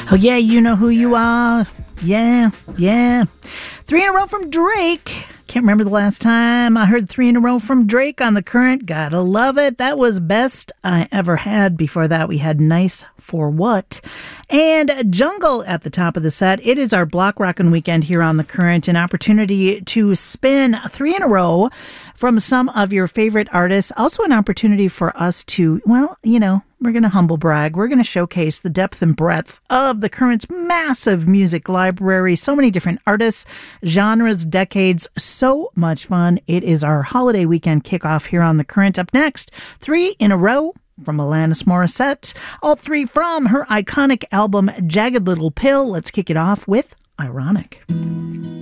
Oh, yeah, you know who you are. Yeah. 3 in a row from Drake. Can't remember the last time I heard 3 in a row from Drake on The Current. Gotta love it. That was Best I Ever Had. Before that, we had Nice for What? And Jungle at the top of the set. It is our Block Rockin' Weekend here on The Current. An opportunity to spin 3 in a row from some of your favorite artists. Also an opportunity for us to, well, you know, we're going to humble brag. We're going to showcase the depth and breadth of The Current's massive music library. So many different artists, genres, decades. So much fun. It is our holiday weekend kickoff here on The Current. Up next, 3 in a row from Alanis Morissette. All 3 from her iconic album, Jagged Little Pill. Let's kick it off with Ironic.